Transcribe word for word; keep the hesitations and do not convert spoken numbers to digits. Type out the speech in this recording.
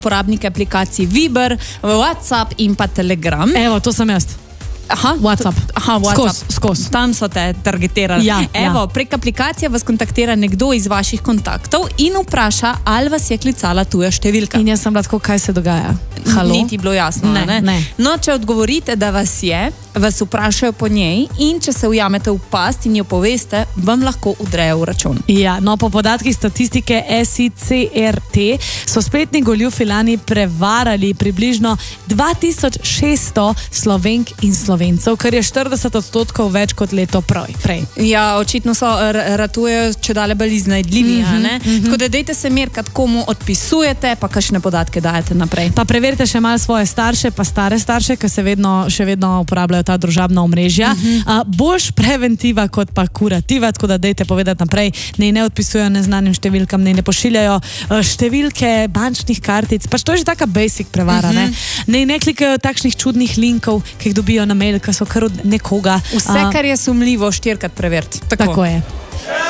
uporabnike aplikacij Viber, WhatsApp in pa Telegram. Evo, to sem jaz. Aha, WhatsApp. Aha, WhatsApp. Skos, skos. Tam so te targetirali. Ja, Evo, ja. prek aplikacije vas kontaktira nekdo iz vaših kontaktov in vpraša, ali vas je klicala tuja številka. In jaz sem bila tako, kaj se dogaja? Halo? Ni ti bilo jasno, ne, ne? ne. No, če odgovorite, da vas je, vas vprašajo po njej in če se ujamete v past in jo poveste, vam lahko udrejo v račun. Ja, no, po podatkih statistike S I C R T so spletni goljufi lani prevarali približno dva tisoč šeststo Slovenk in Slovencev, kar je štirideset odstotkov več kot leto prej. Ja, očitno so ratujejo čedalje bolj iznajdljivi, mm -hmm, ne? Mm -hmm. Tako da dejte se merkat, komu odpisujete, pa kakšne podatke dajete naprej. Pa preverite še malo svoje starše, pa stare starše, ki se vedno, še vedno uporabljajo ta družabna omrežja. Mm -hmm. A, boljš preventiva kot pa kurativa, tako da dejte povedati naprej, naj ne odpisujejo neznanim številkam, naj ne pošiljajo številke bančnih kartic, pač to je že taka basic prevara, mm -hmm. ne? Naj ne klikajo takšnih čudnih linkov, ki jih dobijo na mail, ki so kar od nekoga. Vse, kar je sumljivo, štirikrat preveriti. Tako. Tako je.